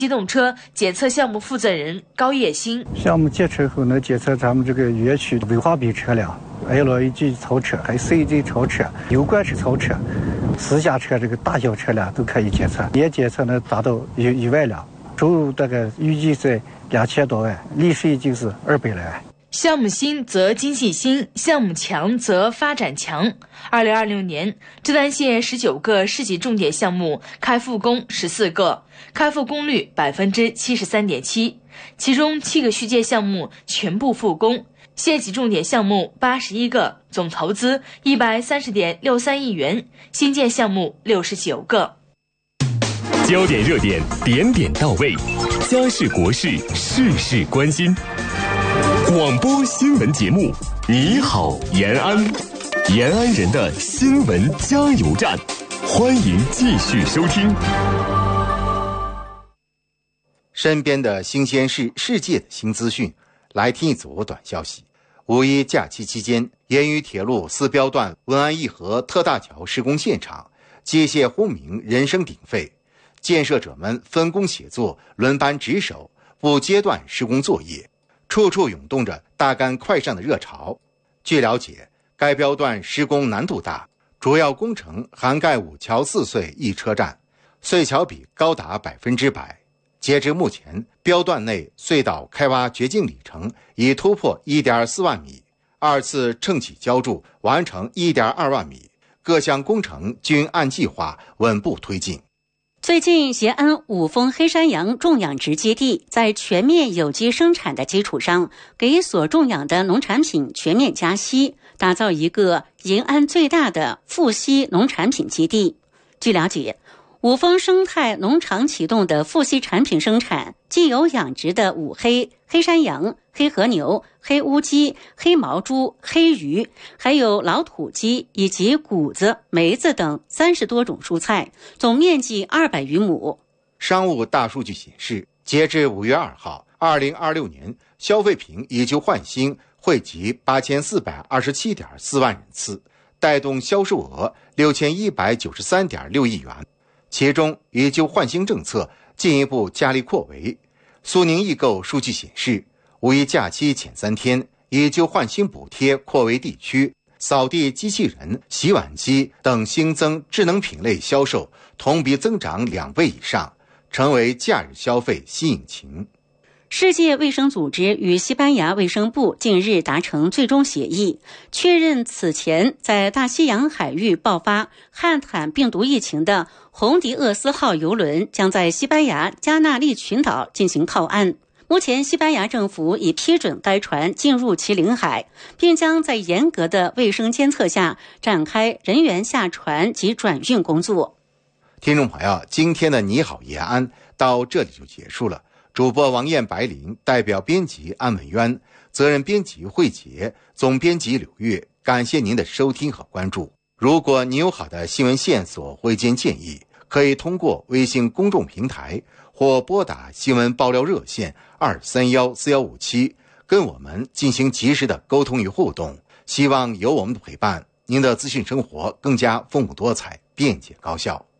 机动车检测项目负责人高业新： 项目检测后呢，检测咱们这个园区违法品车辆、LNG 超车、还有 CNG 超车、有关车超车、私家车这个大小车辆都可以检测，年检测呢达到1万辆，收入大概预计在2000多万，利息就是200来万。 项目新则经济新，项目强则发展强。2026年，浙江县19个市级重点项目开复工14个，开复工率73.7%，其中7个续建项目全部复工，县级重点项目81个，总投资130.63亿元，新建项目69个。 焦点热点，点点到位，家事国事，事事关心。广播新闻节目，你好延安，延安人的新闻加油站，欢迎继续收听。 身边的新鲜事，世界的新资讯，来听一组短消息。五一假期期间，盐渝铁路4标段文安义和特大桥施工现场，机械轰鸣，人声鼎沸，建设者们分工协作，轮班值守，不间断施工作业，处处涌动着大干快上的热潮。据了解，该标段施工难度大，主要工程涵盖5桥4隧1车站，隧桥比高达100%。截至目前，标段内隧道开挖掘进里程已突破1.4万米，2次承起浇筑完成1.2万米，各项工程均按计划稳步推进。 最近，协安五峰黑山羊种养殖基地在全面有机生产的基础上，给所种养的农产品全面加息，打造一个延安最大的富硒农产品基地。据了解，五峰生态农场启动的富硒产品生产，既有养殖的五黑、黑山羊、黑和牛、黑乌鸡、黑毛猪、黑鱼，还有老土鸡以及谷子、梅子等30多种蔬菜，总面积200余亩。 商务大数据显示，截至5月2号，2026年消费品以旧换新惠及8427.4万人次，带动销售额6193.6亿元。其中，以旧换新政策进一步加力扩围。苏宁易购数据显示，五一假期前3天，以旧换新补贴扩围地区，扫地机器人、洗碗机等新增智能品类销售同比增长2倍以上，成为假日消费新引擎。 世界卫生组织与西班牙卫生部近日达成最终协议，确认此前在大西洋海域爆发汉坦病毒疫情的红迪厄斯号邮轮将在西班牙加那利群岛进行靠岸。目前，西班牙政府已批准该船进入其领海，并将在严格的卫生监测下展开人员下船及转运工作。 听众朋友，今天的你好延安到这里就结束了。主播王艳、白灵，代表编辑安文渊，责任编辑慧杰，总编辑柳月，感谢您的收听和关注。如果您有好的新闻线索或意见建议，可以通过微信公众平台或拨打新闻爆料热线2314157跟我们进行及时的沟通与互动。希望有我们的陪伴，您的资讯生活更加丰富多彩、便捷高效。